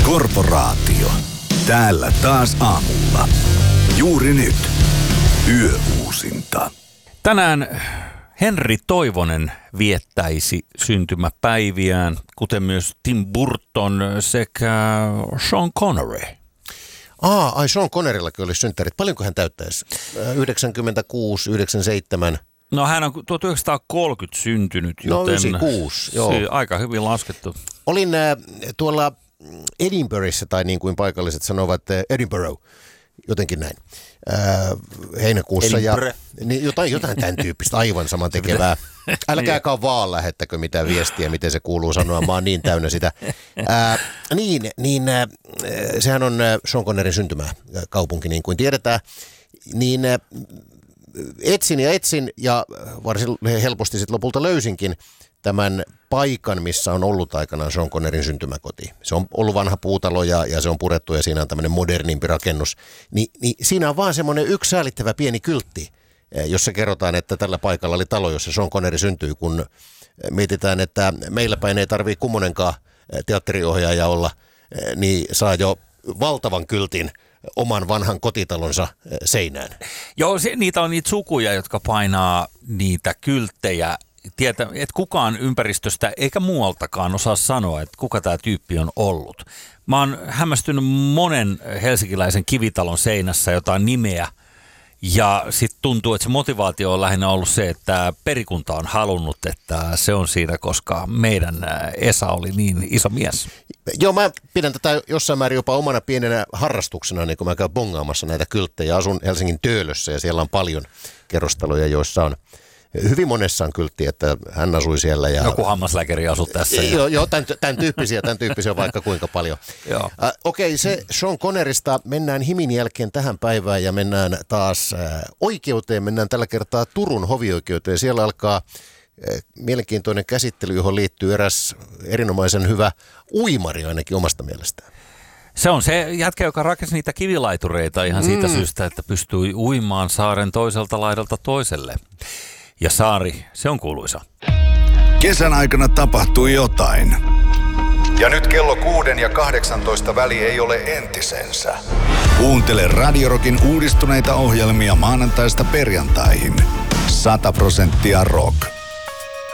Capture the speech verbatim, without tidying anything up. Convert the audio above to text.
Korporaatio. Täällä taas aamulla. Juuri nyt. Yöuusinta. Tänään Henri Toivonen viettäisi syntymäpäiviään, kuten myös Tim Burton sekä Sean Connery. Aa, ai Sean Conneryllakin olisi synttärit. Paljonko hän täyttäisi? yhdeksänkymmentäkuusi, yhdeksänkymmentäseitsemän. No hän on tuhatyhdeksänsataakolmekymmentä syntynyt, No joten yhdeksänkymmentäkuusi, joo. aika hyvin laskettu. Olin äh, tuolla Edinburghissa, tai niin kuin paikalliset sanovat, äh, Edinburgh, jotenkin näin, äh, heinäkuussa. Ja, niin, jotain, jotain tämän tyyppistä, aivan saman tekevää. Älkääkä vaan lähettäkö mitään viestiä, miten se kuuluu sanoa, mä oon niin täynnä sitä. Äh, niin, niin äh, sehän on äh, Sean Conneryn syntymäkaupunki, niin kuin tiedetään. Niin äh, etsin ja etsin ja varsin helposti sitten lopulta löysinkin tämän paikan, missä on ollut aikanaan Sean Conneryn syntymäkoti. Se on ollut vanha puutalo ja, ja se on purettu ja siinä on tämmöinen modernimpi rakennus. Ni, niin siinä on vaan semmoinen yksi säälittävä pieni kyltti, jossa kerrotaan, että tällä paikalla oli talo, jossa Sean Connery syntyi, kun mietitään, että meillä päin ei tarvitse kummonenkaan teatteriohjaaja olla, niin saa jo valtavan kyltin oman vanhan kotitalonsa seinään. Joo, se, niitä on niitä sukuja, jotka painaa niitä kylttejä. Tietä, että kukaan ympäristöstä eikä muualtakaan osaa sanoa, että kuka tämä tyyppi on ollut. Mä oon hämmästynyt monen helsinkiläisen kivitalon seinässä jotain nimeä. Ja sitten tuntuu, että se motivaatio on lähinnä ollut se, että perikunta on halunnut, että se on siinä, koska meidän Esa oli niin iso mies. Joo, mä pidän tätä jossain määrin jopa omana pienenä harrastuksena, niin kun mä käyn bongaamassa näitä kylttejä. Asun Helsingin Töölössä ja siellä on paljon kerrostaloja, joissa on hyvin monessa on kyltti, että hän asui siellä. Ja joku hammaslääkäri asui tässä. Ja joo, joo tämän, tämän tyyppisiä, tämän tyyppisiä on vaikka kuinka paljon. Joo. Äh, Okei, okay, se Sean Connerysta mennään himin jälkeen tähän päivään ja mennään taas äh, oikeuteen. Mennään tällä kertaa Turun hovioikeuteen. Siellä alkaa äh, mielenkiintoinen käsittely, johon liittyy eräs erinomaisen hyvä uimari ainakin omasta mielestään. Se on se jätkä, joka rakensi niitä kivilaitureita ihan siitä mm. syystä, että pystyi uimaan saaren toiselta laidalta toiselle. Ja saari, se on kuuluisa. Kesän aikana tapahtui jotain. Ja nyt kello kuuden ja kahdeksantoista väli ei ole entisensä. Kuuntele Radio Rockin uudistuneita ohjelmia maanantaista perjantaihin. Sata prosenttia rock.